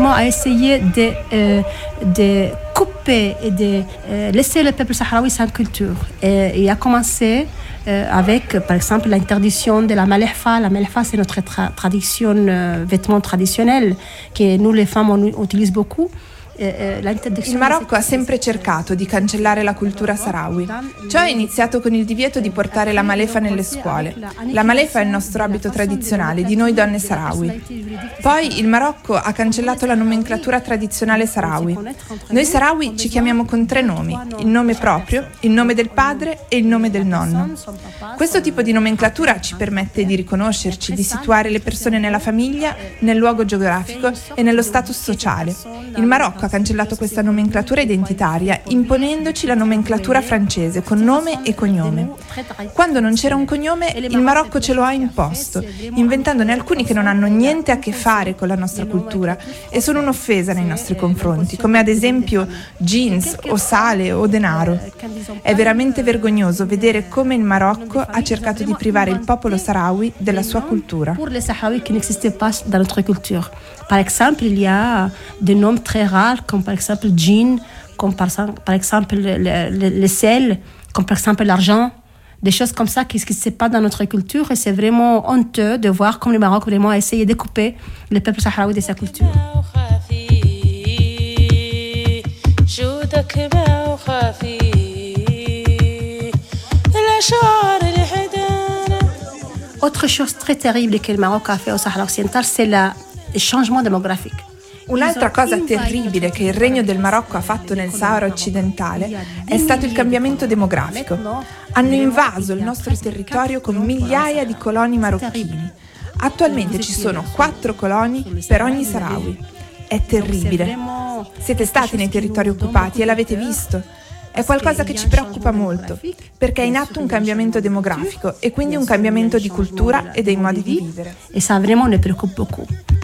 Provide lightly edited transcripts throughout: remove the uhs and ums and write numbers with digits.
vraiment a essayé de couper et de laisser le peuple sahraoui sans culture. Et il a commencé avec, par exemple, l'interdiction de la malehfa. La malehfa, c'est notre vêtement traditionnel que nous, les femmes, on utilise beaucoup. Il Marocco ha sempre cercato di cancellare la cultura sahrawi. Ciò è iniziato con il divieto di portare la malefa nelle scuole. La malefa è il nostro abito tradizionale di noi donne sahrawi. Poi il Marocco ha cancellato la nomenclatura tradizionale sahrawi. Noi sahrawi ci chiamiamo con 3 nomi: il nome proprio, il nome del padre e il nome del nonno. Questo tipo di nomenclatura ci permette di riconoscerci, di situare le persone nella famiglia, nel luogo geografico e nello status sociale. Il Marocco ha cancellato questa nomenclatura identitaria, imponendoci la nomenclatura francese con nome e cognome. Quando non c'era un cognome, il Marocco ce lo ha imposto, inventandone alcuni che non hanno niente a che fare con la nostra cultura e sono un'offesa nei nostri confronti, come ad esempio jeans o sale o denaro. È veramente vergognoso vedere come il Marocco ha cercato di privare il popolo sahrawi della sua cultura. Pour les Sahraouis qui n'existent pas dans notre culture. Par exemple, il y a des noms très rares, comme par exemple jean, comme par exemple le sel, comme par exemple l'argent, des choses comme ça qui n'existent pas dans notre culture. Et c'est vraiment honteux de voir comme le Maroc vraiment a essayé de couper le peuple sahraoui de sa culture. Autre chose très terrible que le Maroc a fait au Sahara occidental, c'est le changement démographique. Un'altra cosa terribile che il Regno del Marocco ha fatto nel Sahara occidentale è stato il cambiamento demografico. Hanno invaso il nostro territorio con migliaia di coloni marocchini. Attualmente ci sono 4 coloni per ogni sahrawi. È terribile. Siete stati nei territori occupati e l'avete visto. È qualcosa che ci preoccupa molto, perché è in atto un cambiamento demografico e quindi un cambiamento di cultura e dei modi di vivere. E ça vraiment ne préoccupe beaucoup.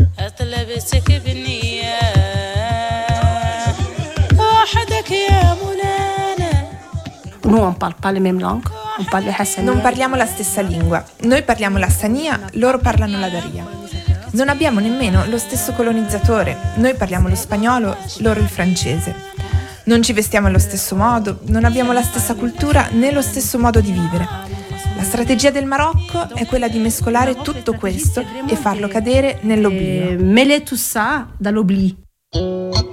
Nous on parle pas les mêmes langues, on parle le hassania. Non parliamo la stessa lingua. Noi parliamo l'hassania, loro parlano la daria. Non abbiamo nemmeno lo stesso colonizzatore. Noi parliamo lo spagnolo, loro il francese. Non ci vestiamo allo stesso modo, non abbiamo la stessa cultura né lo stesso modo di vivere. La strategia del Marocco è quella di mescolare tutto questo e farlo cadere nell'oblio. Mêler tout ça dans l'oubli.